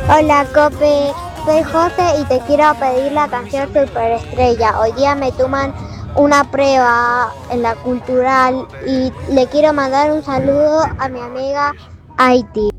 Hola, Cope. Soy José y te quiero pedir la canción Superestrella. Hoy día me toman una prueba en la cultural y le quiero mandar un saludo a mi amiga Haití.